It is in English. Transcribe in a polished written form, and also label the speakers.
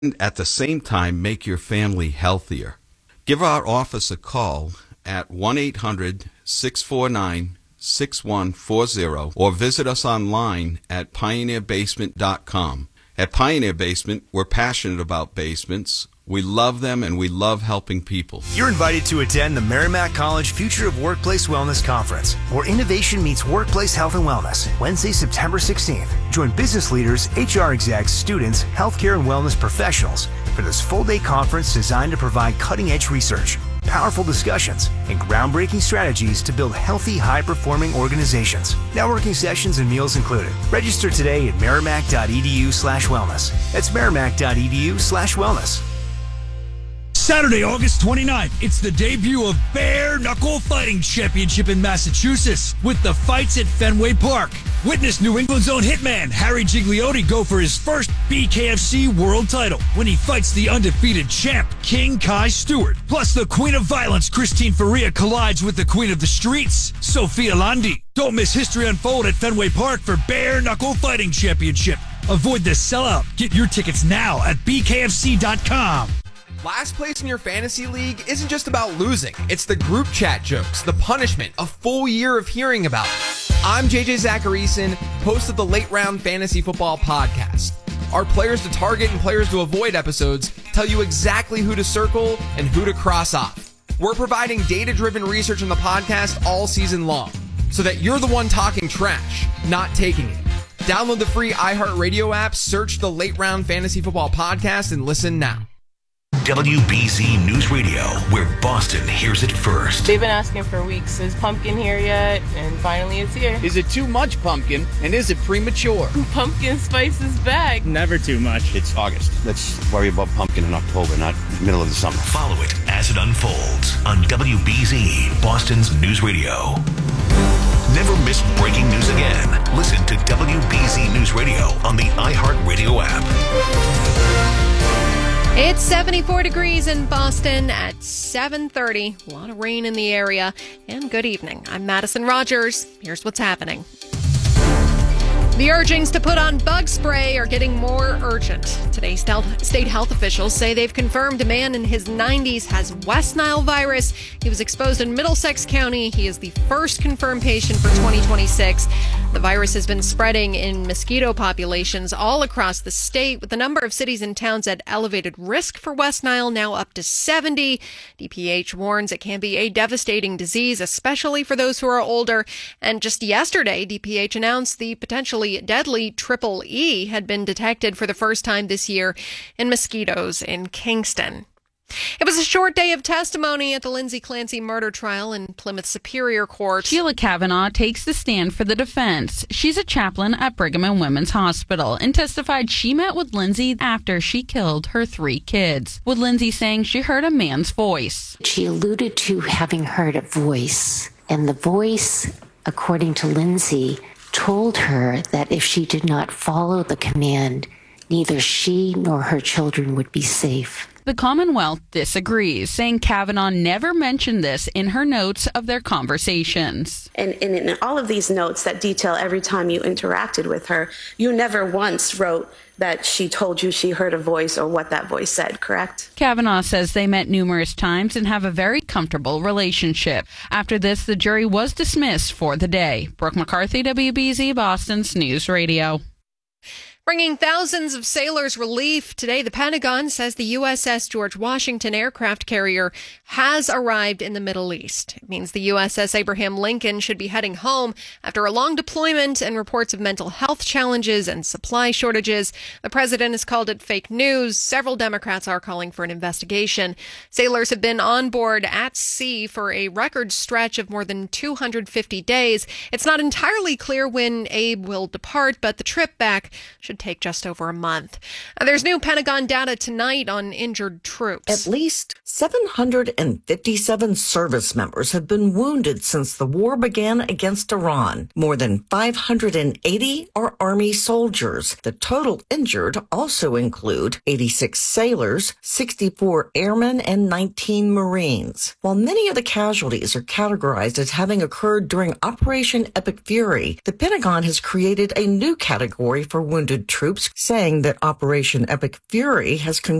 Speaker 1: and at the same time make your family healthier. Give our office a call at 1-800-649-6140 or visit us online at pioneerbasement.com. At Pioneer Basement, we're passionate about basements. We love them and we love helping people.
Speaker 2: You're invited to attend the Merrimack College Future of Workplace Wellness Conference, where innovation meets workplace health and wellness. Wednesday, September 16th. Join business leaders, HR execs, students, healthcare and wellness professionals for this full-day conference designed to provide cutting-edge research, powerful discussions, and groundbreaking strategies to build healthy, high-performing organizations. Networking sessions and meals included. Register today at merrimack.edu/wellness. That's merrimack.edu/wellness.
Speaker 3: Saturday, August 29th, it's the debut of Bare Knuckle Fighting Championship in Massachusetts with the fights at Fenway Park. Witness New England's own hitman Harry Gigliotti go for his first BKFC world title when he fights the undefeated champ King Kai Stewart. Plus, the Queen of Violence Christine Faria collides with the Queen of the Streets, Sophia Landi. Don't miss history unfold at Fenway Park for Bare Knuckle Fighting Championship. Avoid the sellout. Get your tickets now at bkfc.com.
Speaker 4: Last place in your fantasy league isn't just about losing. It's the group chat jokes, the punishment, a full year of hearing about it. I'm JJ Zacharyson, host of the Late Round Fantasy Football Podcast. Our players to target and players to avoid episodes tell you exactly who to circle and who to cross off. We're providing data-driven research on the podcast all season long, so that you're the one talking trash, not taking it. Download the free iHeartRadio app, search the Late Round Fantasy Football Podcast, and listen now.
Speaker 5: WBZ News Radio, where Boston hears it first.
Speaker 6: They've been asking for weeks. Is pumpkin here yet? And finally it's here.
Speaker 7: Is it too much pumpkin? And is it premature?
Speaker 6: Pumpkin spice is back.
Speaker 7: Never too much.
Speaker 8: It's August. Let's worry about pumpkin in October, not middle of the summer.
Speaker 5: Follow it as it unfolds on WBZ, Boston's News Radio. Never miss breaking news again. Listen to WBZ News Radio on the iHeartRadio app.
Speaker 9: It's 74 degrees in Boston at 7:30. A lot of rain in the area. And good evening. I'm Madison Rogers. Here's what's happening. The urgings to put on bug spray are getting more urgent. Today, state health officials say they've confirmed a man in his 90s has West Nile virus. He was exposed in Middlesex County. He is the first confirmed patient for 2026. The virus has been spreading in mosquito populations all across the state, with the number of cities and towns at elevated risk for West Nile now up to 70. DPH warns it can be a devastating disease, especially for those who are older. And just yesterday, DPH announced the potentially deadly Triple E had been detected for the first time this year in mosquitoes in Kingston. It was a short day of testimony at the Lindsay Clancy murder trial in Plymouth Superior Court.
Speaker 10: Sheila Kavanaugh takes the stand for the defense. She's a chaplain at Brigham and Women's Hospital and testified she met with Lindsay after she killed her 3 kids, with Lindsay saying she heard a man's voice.
Speaker 11: She alluded to having heard a voice, and the voice, according to Lindsay, told her that if she did not follow the command, neither she nor her children would be safe.
Speaker 10: The Commonwealth disagrees, saying Kavanaugh never mentioned this in her notes of their conversations.
Speaker 12: And in all of these notes that detail every time you interacted with her, you never once wrote that she told you she heard a voice or what that voice said, correct?
Speaker 10: Kavanaugh says they met numerous times and have a very comfortable relationship. After this, the jury was dismissed for the day. Brooke McCarthy, WBZ Boston's News Radio.
Speaker 9: Bringing thousands of sailors relief today, the Pentagon says the USS George Washington aircraft carrier has arrived in the Middle East. It means the USS Abraham Lincoln should be heading home after a long deployment and reports of mental health challenges and supply shortages. The president has called it fake news. Several Democrats are calling for an investigation. Sailors have been on board at sea for a record stretch of more than 250 days. It's not entirely clear when Abe will depart, but the trip back should take just over a month. There's new Pentagon data tonight on injured troops.
Speaker 13: At least 757 service members have been wounded since the war began against Iran. More than 580 are Army soldiers. The total injured also include 86 sailors, 64 airmen, and 19 Marines. While many of the casualties are categorized as having occurred during Operation Epic Fury, the Pentagon has created a new category for wounded troops, saying that Operation Epic Fury has